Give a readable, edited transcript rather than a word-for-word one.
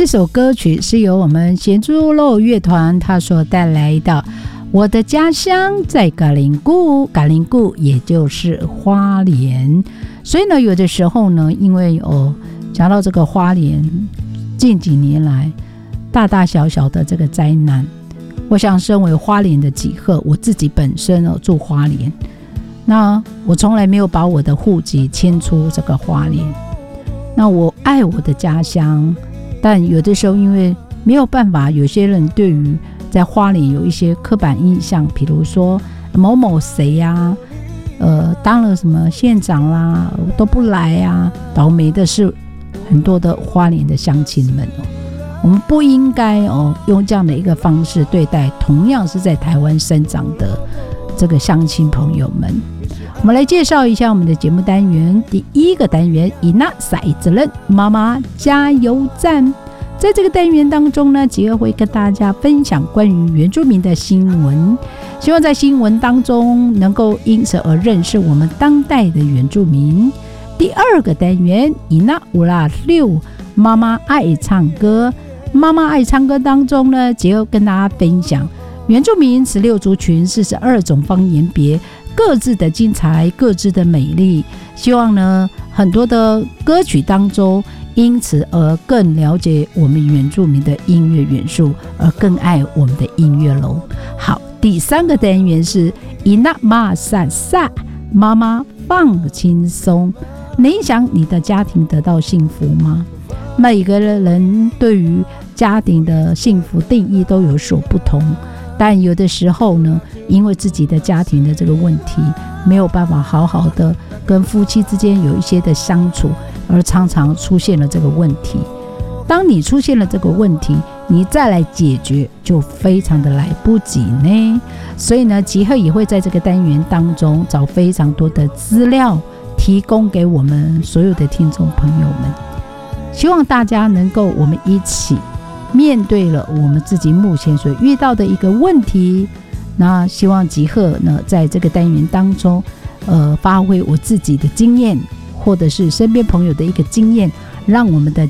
这首歌曲是由我们咸猪肉乐团他所带来的我的家乡在嘎林固，嘎林固也就是花莲。所以呢，有的时候呢，因为讲到这个花莲近几年来大大小小的这个灾难，我想身为花莲的几贺，我自己本身住花莲，那我从来没有把我的户籍迁出这个花莲。那我爱我的家乡，但有的时候因为没有办法，有些人对于在花莲有一些刻板印象，比如说某某谁啊，当了什么县长啦都不来啊，倒霉的是很多的花莲的乡亲们我们不应该用这样的一个方式对待同样是在台湾生长的这个乡亲朋友们。我们来介绍一下我们的节目单元，第一个单元以那赛责任妈妈加油站。在这个单元当中呢，吉儿会跟大家分享关于原住民的新闻，希望在新闻当中能够因此而认识我们当代的原住民。第二个单元以那乌拉六妈妈爱唱歌，妈妈爱唱歌当中呢，吉儿跟大家分享原住民16族群42种方言别各自的精彩，各自的美丽。希望呢，很多的歌曲当中因此而更了解我们原住民的音乐元素，而更爱我们的音乐喽。好，第三个单元是伊那玛萨萨妈妈放轻松。你想你的家庭得到幸福吗？每个人对于家庭的幸福定义都有所不同，但有的时候呢，因为自己的家庭的这个问题，没有办法好好的跟夫妻之间有一些的相处，而常常出现了这个问题。当你出现了这个问题，你再来解决就非常的来不及呢。所以呢，吉贺也会在这个单元当中找非常多的资料提供给我们所有的听众朋友们，希望大家能够我们一起面对了我们自己目前所遇到的一个问题。那希望吉贺呢，在这个单元当中发挥我自己的经验，或者是身边朋友的一个经验，让我们的